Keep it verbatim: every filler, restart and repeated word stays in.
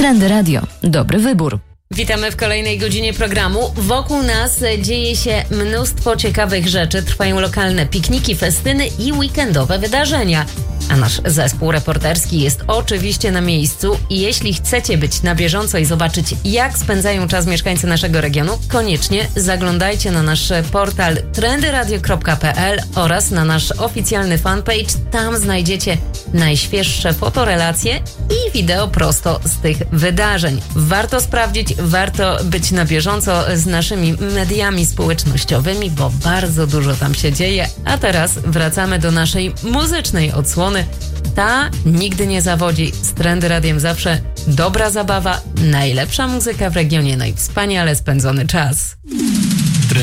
Trendy Radio. Dobry wybór. Witamy w kolejnej godzinie programu. Wokół nas dzieje się mnóstwo ciekawych rzeczy. Trwają lokalne pikniki, festyny i weekendowe wydarzenia. A nasz zespół reporterski jest oczywiście na miejscu i jeśli chcecie być na bieżąco i zobaczyć, jak spędzają czas mieszkańcy naszego regionu, koniecznie zaglądajcie na nasz portal trendy radio kropka p l oraz na nasz oficjalny fanpage. Tam znajdziecie najświeższe fotorelacje i wideo prosto z tych wydarzeń. Warto sprawdzić, warto być na bieżąco z naszymi mediami społecznościowymi, bo bardzo dużo tam się dzieje. A teraz wracamy do naszej muzycznej odsłony. Ta nigdy nie zawodzi. Z Trendy Radiem zawsze dobra zabawa, najlepsza muzyka w regionie, no i wspaniale spędzony czas.